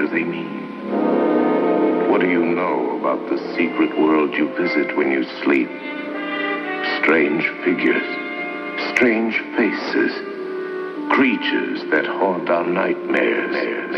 do they mean? What do you know about the secret world you visit when you sleep? Strange figures, strange faces, creatures that haunt our nightmares.